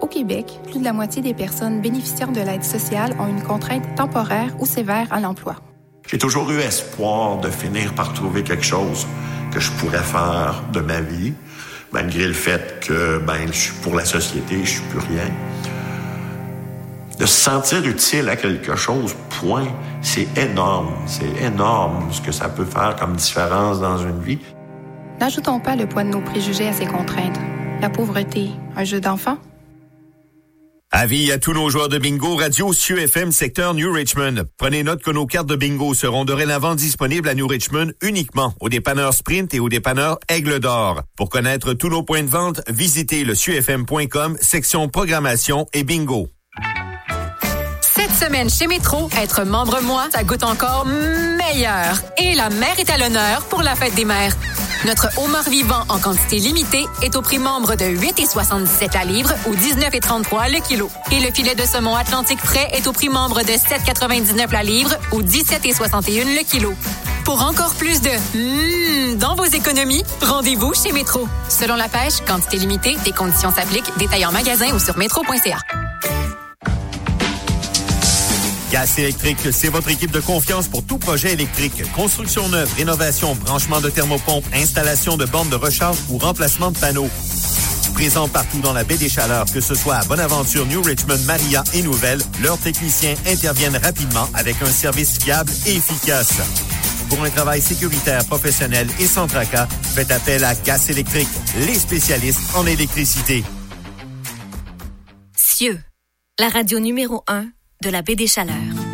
Au Québec, plus de la moitié des personnes bénéficiaires de l'aide sociale ont une contrainte temporaire ou sévère à l'emploi. J'ai toujours eu espoir de finir par trouver quelque chose que je pourrais faire de ma vie, malgré le fait que je suis pour la société, je suis plus rien. De se sentir utile à quelque chose, point, c'est énorme. C'est énorme ce que ça peut faire comme différence dans une vie. N'ajoutons pas le poids de nos préjugés à ces contraintes. La pauvreté, un jeu d'enfant? Avis à tous nos joueurs de bingo radio Cieux FM secteur New Richmond. Prenez note que nos cartes de bingo seront dorénavant disponibles à New Richmond uniquement au dépanneur Sprint et au dépanneur Aigle d'Or. Pour connaître tous nos points de vente, visitez le cieuxfm.com, section programmation et bingo. Cette semaine chez Métro, être membre moi, ça goûte encore meilleur. Et la mère est à l'honneur pour la fête des mères. Notre homard vivant en quantité limitée est au prix membre de 8,77 la livre ou 19,33 le kilo. Et le filet de saumon Atlantique frais est au prix membre de 7,99 la livre ou 17,61 le kilo. Pour encore plus de dans vos économies, rendez-vous chez Métro. Selon la pêche, quantité limitée, des conditions s'appliquent, détail en magasin ou sur métro.ca. Gaz Électrique, c'est votre équipe de confiance pour tout projet électrique. Construction neuve, rénovation, branchement de thermopompe, installation de bornes de recharge ou remplacement de panneaux. Présent partout dans la baie des Chaleurs, que ce soit à Bonaventure, New Richmond, Maria et Nouvelle, leurs techniciens interviennent rapidement avec un service fiable et efficace. Pour un travail sécuritaire, professionnel et sans tracas, faites appel à Gaz Électrique, les spécialistes en électricité. Cieux, la radio numéro 1 de la baie des Chaleurs.